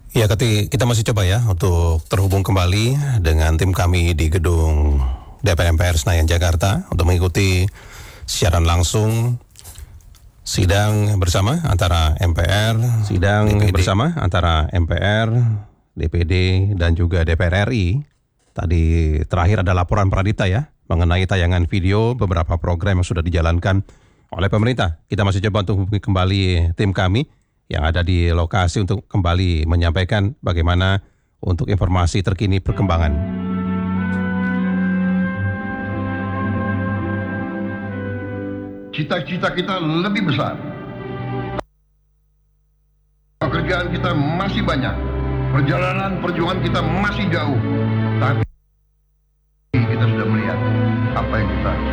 Ya, kita masih coba ya untuk terhubung kembali dengan tim kami di gedung DPR MPR Senayan Jakarta untuk mengikuti siaran langsung sidang bersama antara MPR, DPD dan juga DPR RI. Tadi terakhir ada laporan Pradita ya mengenai tayangan video beberapa program yang sudah dijalankan oleh pemerintah. Kita masih coba untuk hubungi kembali tim kami yang ada di lokasi untuk kembali menyampaikan bagaimana untuk informasi terkini perkembangan. Cita-cita kita lebih besar. Pekerjaan kita masih banyak. Perjalanan perjuangan kita masih jauh.